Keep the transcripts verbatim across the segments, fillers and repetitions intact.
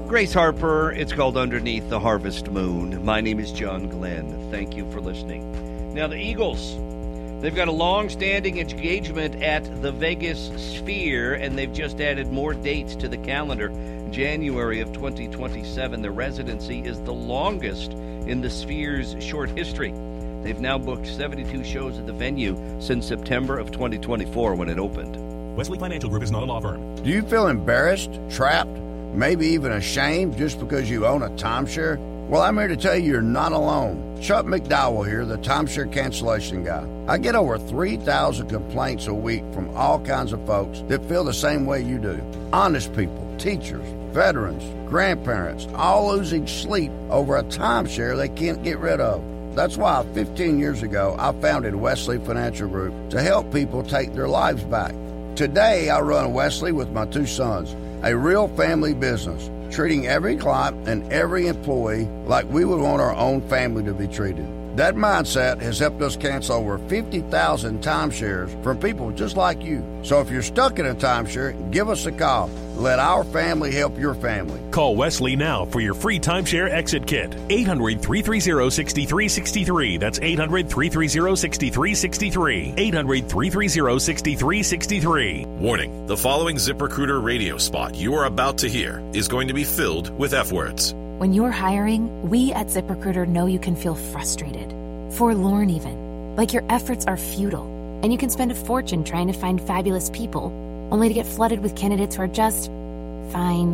Grace Harper, it's called Underneath the Harvest Moon. My name is John Glenn. Thank you for listening. Now, the Eagles, they've got a long-standing engagement at the Vegas Sphere, and they've just added more dates to the calendar. January of twenty twenty-seven, the residency is the longest in the Sphere's short history. They've now booked seventy-two shows at the venue since September of twenty twenty-four when it opened. Wesley Financial Group is not a law firm. Do you feel embarrassed, trapped, maybe even ashamed just because you own a timeshare? Well, I'm here to tell you you're not alone. Chuck McDowell here, the timeshare cancellation guy. I get over three thousand complaints a week from all kinds of folks that feel the same way you do. Honest people, teachers, veterans, grandparents, all losing sleep over a timeshare they can't get rid of. That's why fifteen years ago, I founded Wesley Financial Group to help people take their lives back. Today, I run Wesley with my two sons, a real family business, treating every client and every employee like we would want our own family to be treated. That mindset has helped us cancel over fifty thousand timeshares from people just like you. So if you're stuck in a timeshare, give us a call. Let our family help your family. Call Wesley now for your free timeshare exit kit. eight hundred, three three zero, six three six three. That's eight hundred, three three zero, six three six three. eight hundred, three three zero, six three six three. Warning, the following ZipRecruiter radio spot you are about to hear is going to be filled with F words. When you're hiring, we at ZipRecruiter know you can feel frustrated, forlorn even, like your efforts are futile, and you can spend a fortune trying to find fabulous people, only to get flooded with candidates who are just fine.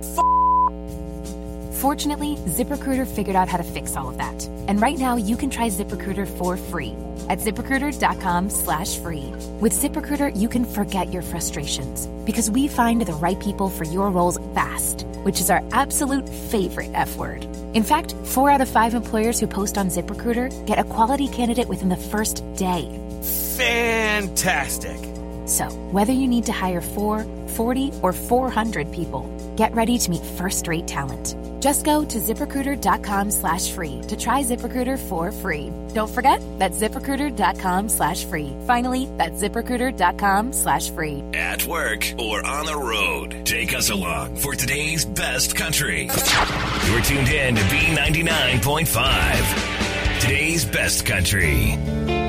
F- Fortunately, ZipRecruiter figured out how to fix all of that, and right now you can try ZipRecruiter for free at ZipRecruiter.com slash free. With ZipRecruiter, you can forget your frustrations because we find the right people for your roles fast, which is our absolute favorite F word. In fact, four out of five employers who post on ZipRecruiter get a quality candidate within the first day. Fantastic. So, whether you need to hire four, forty, or four hundred people, get ready to meet first-rate talent. Just go to ZipRecruiter.com slash free to try ZipRecruiter for free. Don't forget, that's ZipRecruiter.com slash free. Finally, that's ZipRecruiter.com slash free. At work or on the road, take us along for today's best country. You're tuned in to B ninety-nine point five. Today's best country.